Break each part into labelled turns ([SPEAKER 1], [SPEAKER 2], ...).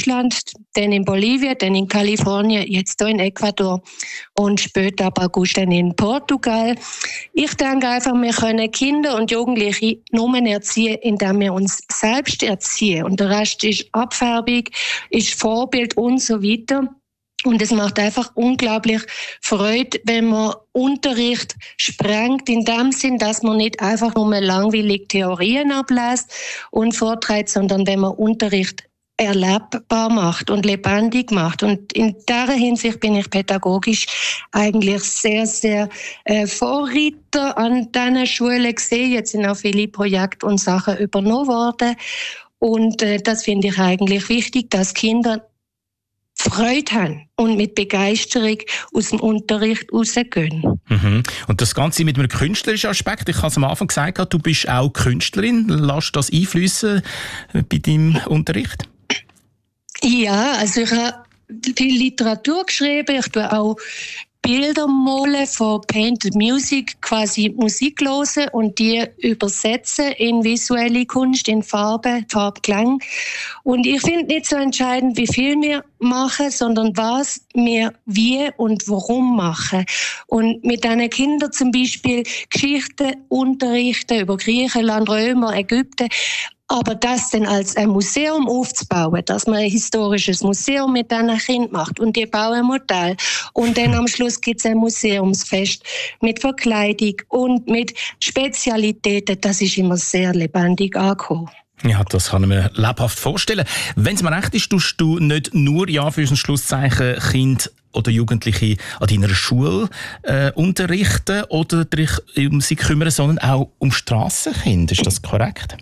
[SPEAKER 1] Deutschland, dann in Bolivien, dann in Kalifornien, jetzt hier in Ecuador und später ab August dann in Portugal. Ich denke einfach, wir können Kinder und Jugendliche nur erziehen, indem wir uns selbst erziehen. Und der Rest ist Abfärbung, ist Vorbild und so weiter. Und es macht einfach unglaublich Freude, wenn man Unterricht sprengt, in dem Sinn, dass man nicht einfach nur langweilig Theorien ablässt und vorträgt, sondern wenn man Unterricht erlebbar macht und lebendig macht. Und in dieser Hinsicht bin ich pädagogisch eigentlich sehr, sehr Vorreiter an diesen Schulen gesehen. Jetzt sind auch viele Projekte und Sachen übernommen worden. Und das finde ich eigentlich wichtig, dass Kinder Freude haben und mit Begeisterung aus dem Unterricht rausgehen.
[SPEAKER 2] Mhm. Und das Ganze mit einem künstlerischen Aspekt. Ich habe es am Anfang gesagt, du bist auch Künstlerin. Lässt das einfließen bei deinem Unterricht?
[SPEAKER 1] Ja, also ich habe viel Literatur geschrieben. Ich tue auch Bilder malen von Painted Music, quasi Musik hören und die übersetzen in visuelle Kunst, in Farbe, Farbklang. Und ich finde nicht so entscheidend, wie viel wir machen, sondern was wir wie und warum machen. Und mit diesen Kindern zum Beispiel Geschichten unterrichten über Griechenland, Römer, Ägypten. Aber das dann als ein Museum aufzubauen, dass man ein historisches Museum mit diesen Kindern macht und die bauen ein Modell. Und dann am Schluss gibt es ein Museumsfest mit Verkleidung und mit Spezialitäten. Das ist immer sehr lebendig angekommen.
[SPEAKER 2] Ja, das kann ich mir lebhaft vorstellen. Wenn es mir recht ist, tust du nicht nur, ja, für ein Schlusszeichen, Kinder oder Jugendliche an deiner Schule unterrichten oder dich um sie kümmern, sondern auch um Strassenkinder. Ist das korrekt?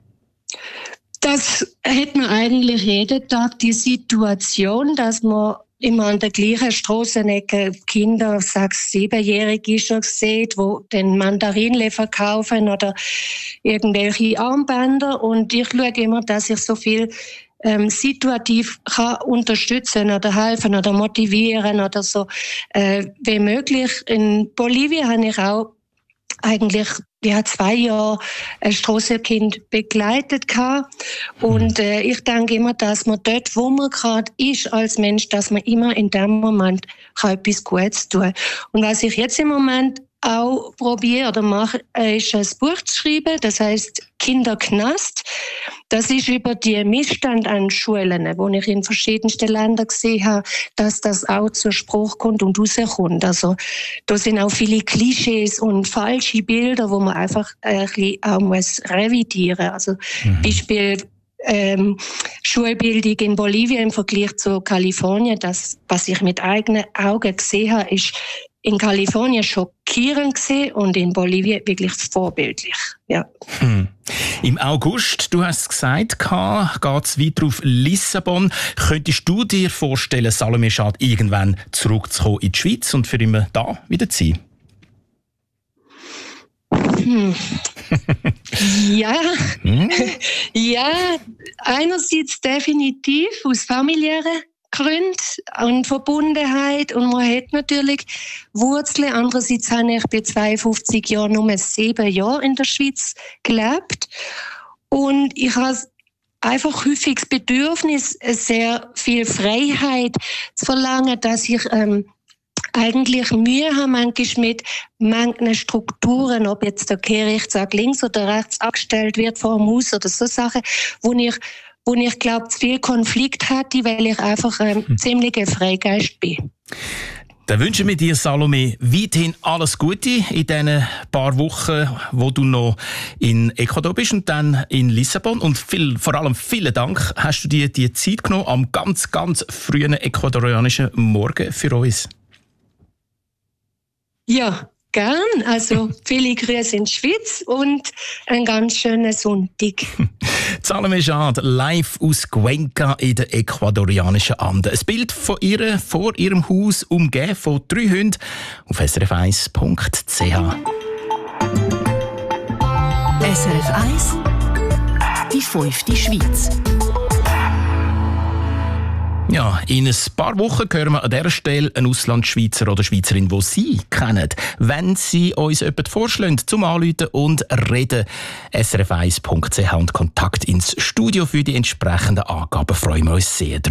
[SPEAKER 1] Das hat man eigentlich jeden Tag die Situation, dass man immer an der gleichen Strassenecke Kinder, 6-, 7-Jährige schon sieht, die den Mandarinle verkaufen oder irgendwelche Armbänder. Und ich schaue immer, dass ich so viel situativ kann unterstützen oder helfen oder motivieren oder so wie möglich. In Bolivien habe ich auch eigentlich 2 Jahre ein Strassenkind begleitet gehabt. Und ich denke immer, dass man dort, wo man gerade ist als Mensch, dass man immer in dem Moment kann etwas Gutes tun. Und was ich jetzt im Moment auch probiere oder mache, ist ein Buch zu schreiben, das heisst Kinderknast. Das ist über die Missstände an Schulen, wo ich in verschiedensten Ländern gesehen habe, dass das auch zur Sprache kommt und rauskommt. Also da sind auch viele Klischees und falsche Bilder, wo man einfach ein bisschen auch muss revidieren. Also Beispiel Schulbildung in Bolivien im Vergleich zu Kalifornien. Das, was ich mit eigenen Augen gesehen habe, ist in Kalifornien schockierend gesehen und in Bolivien wirklich vorbildlich. Ja.
[SPEAKER 2] Im August, du hast es gesagt, geht es weiter auf Lissabon. Könntest du dir vorstellen, Salome Schad irgendwann zurückzukommen in die Schweiz und für immer da wieder zu sein?
[SPEAKER 1] Ja, ja, einerseits definitiv aus familiären Gründen und Verbundenheit und man hat natürlich Wurzeln. Andererseits habe ich bei 52 Jahren nur 7 Jahre in der Schweiz gelebt und ich habe einfach häufig das Bedürfnis, sehr viel Freiheit zu verlangen, dass ich eigentlich Mühe haben manchmal mit manchen Strukturen, ob jetzt der Kirchsack links oder rechts abgestellt wird vor dem Haus oder so Sachen, wo ich glaube, zu viel Konflikt hatte, weil ich einfach ziemlicher Freigeist bin.
[SPEAKER 2] Dann wünschen wir dir, Salome, weiterhin alles Gute in diesen paar Wochen, wo du noch in Ecuador bist und dann in Lissabon. Und vor allem vielen Dank, hast du dir die Zeit genommen am ganz, ganz frühen ecuadorianischen Morgen für uns.
[SPEAKER 1] Ja, gern. Also viele Grüße in die Schweiz und einen ganz schönen Sonntag.
[SPEAKER 2] Salome Schad, live aus Cuenca in den ecuadorianischen Anden. Ein Bild von ihr vor ihrem Haus, umgeben von 3 Hunden, auf srf1.ch.
[SPEAKER 3] SRF 1, die 5. Schweiz.
[SPEAKER 2] Ja, in ein paar Wochen hören wir an dieser Stelle einen Auslandschweizer oder Schweizerin, die Sie kennen. Wenn Sie uns jemanden vorschlagen, zum Anrufen und reden, srf1.ch und Kontakt ins Studio für die entsprechenden Angaben, freuen wir uns sehr.